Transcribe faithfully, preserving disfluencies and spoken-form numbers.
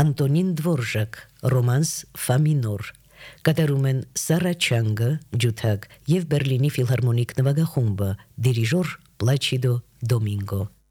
Անտոնին Դվորժակ, ռոմանս Ֆա մինոր, կատարում են Սարա Չանգը, ջութակ և Բերլինի ֆիլհարմոնիկ նվագախումբը, դիրիժոր Պլաչիդո Դոմինգո։